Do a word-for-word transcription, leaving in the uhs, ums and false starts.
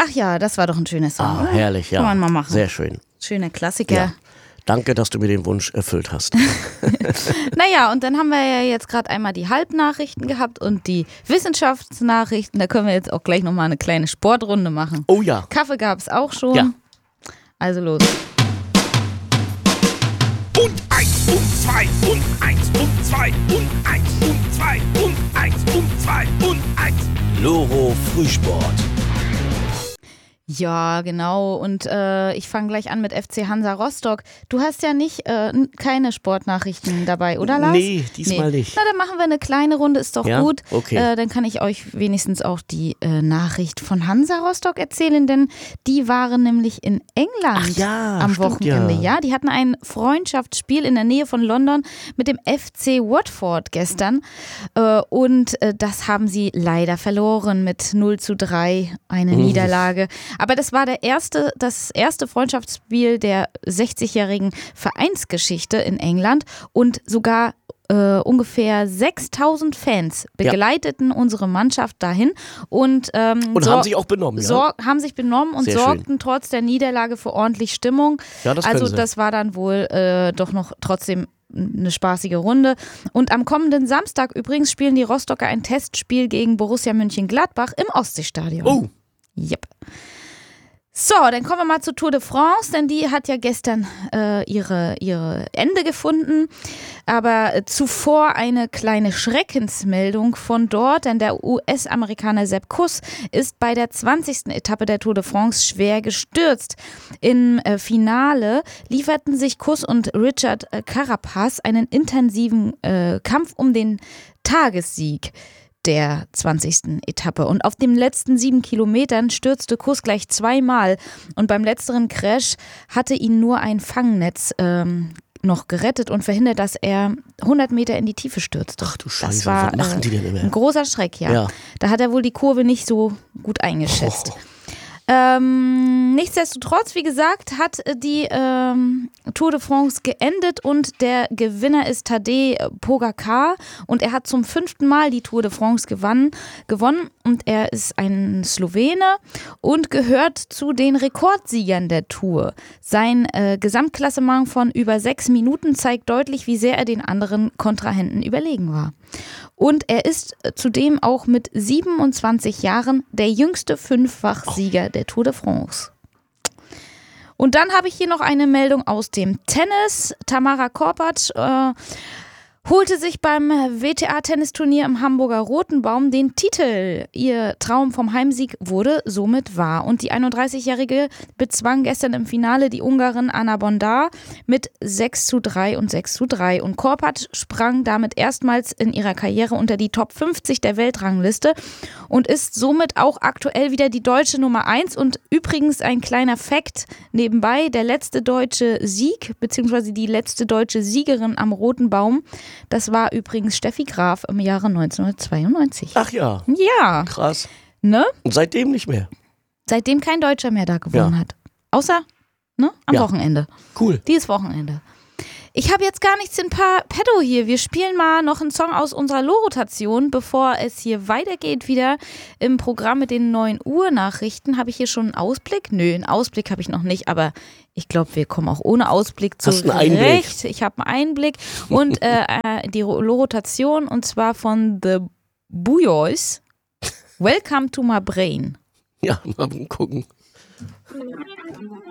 Ach ja, das war doch ein schöner Song, Ah, oder? herrlich, ja. Kann man mal machen. Sehr schön. Schöner Klassiker. Ja. Danke, dass du mir den Wunsch erfüllt hast. Naja, und dann haben wir ja jetzt gerade einmal die Halbnachrichten gehabt und die Wissenschaftsnachrichten. Da können wir jetzt auch gleich nochmal eine kleine Sportrunde machen. Oh ja. Kaffee gab es auch schon. Ja. Also los. Und eins und zwei und eins und zwei und eins und zwei und eins und zwei und eins. Loro Frühsport. Ja, genau. Und äh, ich fange gleich an mit F C Hansa Rostock. Du hast ja nicht äh, keine Sportnachrichten dabei, oder Lars? Nee, diesmal nee. nicht. Na, dann machen wir eine kleine Runde, ist doch Ja? gut. Okay. Äh, dann kann ich euch wenigstens auch die äh, Nachricht von Hansa Rostock erzählen, denn die waren nämlich in England Ach ja, am stimmt, Wochenende. ja. Ja, die hatten ein Freundschaftsspiel in der Nähe von London mit dem F C Watford gestern. Äh, und äh, das haben sie leider verloren mit null zu drei, eine Mhm. Niederlage. Aber das war der erste, das erste Freundschaftsspiel der sechzigjährigen Vereinsgeschichte in England und sogar äh, ungefähr sechstausend Fans begleiteten unsere Mannschaft dahin und, ähm, Und so- haben sich auch benommen, ja? sor- haben sich benommen und Sehr sorgten schön. trotz der Niederlage für ordentlich Stimmung. Ja, das können also sie. das war dann wohl äh, doch noch trotzdem eine spaßige Runde. Und am kommenden Samstag übrigens spielen die Rostocker ein Testspiel gegen Borussia Mönchengladbach im Ostseestadion. Oh, Yep. So, dann kommen wir mal zur Tour de France, denn die hat ja gestern äh, ihre, ihre Ende gefunden. Aber äh, zuvor eine kleine Schreckensmeldung von dort, denn der U S-Amerikaner Sepp Kuss ist bei der zwanzigsten Etappe der Tour de France schwer gestürzt. Im äh, Finale lieferten sich Kuss und Richard äh, Carapaz einen intensiven äh, Kampf um den Tagessieg der zwanzigsten Etappe. Und auf den letzten sieben Kilometern stürzte Kuss gleich zweimal. Und beim letzteren Crash hatte ihn nur ein Fangnetz ähm, noch gerettet und verhindert, dass er hundert Meter in die Tiefe stürzte. ach du Das Scheiße, war was machen äh, die denn immer? ein großer Schreck, ja. Ja. Da hat er wohl die Kurve nicht so gut eingeschätzt. Oh. Ähm, nichtsdestotrotz, wie gesagt, hat die ähm, Tour de France geendet und der Gewinner ist Tadej Pogačar und er hat zum fünften Mal die Tour de France gewann, gewonnen und er ist ein Slowene und gehört zu den Rekordsiegern der Tour. Sein äh, Gesamtklassement von über sechs Minuten zeigt deutlich, wie sehr er den anderen Kontrahenten überlegen war. Und er ist zudem auch mit siebenundzwanzig Jahren der jüngste Fünffachsieger der Tour de France. Und dann habe ich hier noch eine Meldung aus dem Tennis. Tamara Korpatsch äh, holte sich beim W T A-Tennisturnier im Hamburger Rotenbaum den Titel. Ihr Traum vom Heimsieg wurde somit wahr. Und die einunddreißigjährige bezwang gestern im Finale die Ungarin Anna Bondar mit sechs zu drei und sechs zu drei. Und Korpatsch sprang damit erstmals in ihrer Karriere unter die Top fünfzig der Weltrangliste und ist somit auch aktuell wieder die deutsche Nummer eins. Und übrigens ein kleiner Fakt nebenbei, der letzte deutsche Sieg, beziehungsweise die letzte deutsche Siegerin am Roten Baum, das war übrigens Steffi Graf im Jahre neunzehnhundertzweiundneunzig. Ach ja, Ja, krass. ne? Und seitdem nicht mehr. Seitdem kein Deutscher mehr da gewonnen Ja. hat. Außer, ne, am Ja. Wochenende. Cool. Dieses Wochenende. Ich habe jetzt gar nichts in pa- Petto hier. Wir spielen mal noch einen Song aus unserer Lo-Rotation, bevor es hier weitergeht wieder im Programm mit den neun Uhr Nachrichten. Habe ich hier schon einen Ausblick? Nö, einen Ausblick habe ich noch nicht, aber ich glaube, wir kommen auch ohne Ausblick Hast einen Einblick? zurecht. Ich habe einen Einblick und äh, äh, die Lo-Rotation und zwar von The Bujois. Welcome to my brain. Ja, mal gucken.